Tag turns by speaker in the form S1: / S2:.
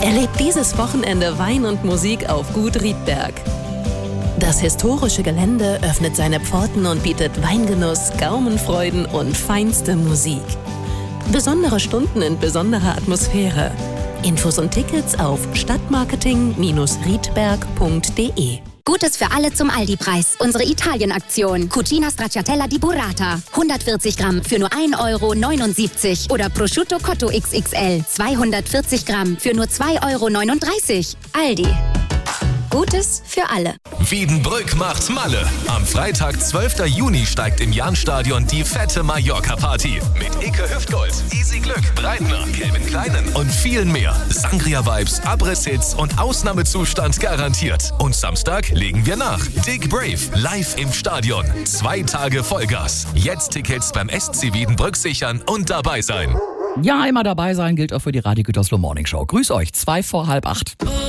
S1: Erlebt dieses Wochenende Wein und Musik auf Gut Riedberg. Das historische Gelände öffnet seine Pforten und bietet Weingenuss, Gaumenfreuden und feinste Musik. Besondere Stunden in besonderer Atmosphäre. Infos und Tickets auf stadtmarketing-riedberg.de.
S2: Gutes für alle zum Aldi-Preis. Unsere Italien-Aktion. Cucina Stracciatella di Burrata. 140 Gramm für nur 1,79 € oder Prosciutto Cotto XXL. 240 Gramm für nur 2,39 €. Aldi. Gutes für alle.
S3: Wiedenbrück macht Malle. Am Freitag, 12. Juni, steigt im Jahnstadion die fette Mallorca-Party. Mit Ike Hüftgold, Easy Glück, Breitner, Kelvin Kleinen und vielen mehr. Sangria-Vibes, Abriss-Hits und Ausnahmezustand garantiert. Und Samstag legen wir nach. Dick Brave, live im Stadion. 2 Tage Vollgas. Jetzt Tickets beim SC Wiedenbrück sichern und dabei sein.
S4: Ja, immer dabei sein gilt auch für die Radio Gütersloh Morning Show. Grüß euch, 7:45.